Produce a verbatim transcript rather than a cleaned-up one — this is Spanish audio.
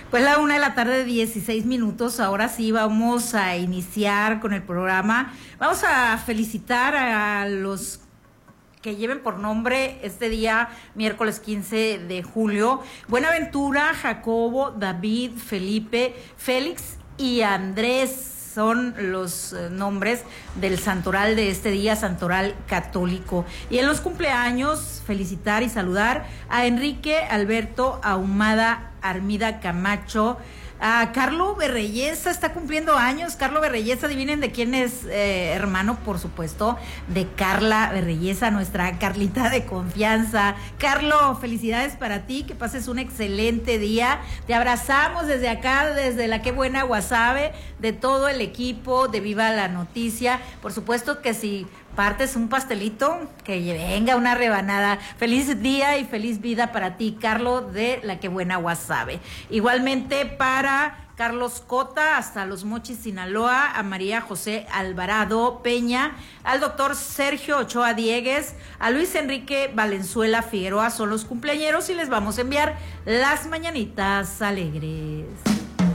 Pues la una de la tarde, dieciséis minutos. Ahora sí vamos a iniciar con el programa. Vamos a felicitar a los que lleven por nombre este día, miércoles quince de julio. Buenaventura, Jacobo, David, Felipe, Félix y Andrés son los eh, nombres del santoral de este día, santoral católico. Y en los cumpleaños, felicitar y saludar a Enrique Alberto Ahumada Armida Camacho, a Carlo Berreyesa, está cumpliendo años. Carlo Berreyesa, adivinen de quién es eh, hermano, por supuesto, de Carla Berreyesa, nuestra Carlita de confianza. Carlo, felicidades para ti, que pases un excelente día. Te abrazamos desde acá, desde la Qué Buena Guasave, de todo el equipo de Viva la Noticia. Por supuesto que si partes un pastelito, que venga una rebanada. Feliz día y feliz vida para ti, Carlo, de la Qué Buena Guasave. Igualmente para Carlos Cota, hasta Los Mochis, Sinaloa, a María José Alvarado Peña, al doctor Sergio Ochoa Diegues, a Luis Enrique Valenzuela Figueroa, son los cumpleañeros y les vamos a enviar las mañanitas alegres.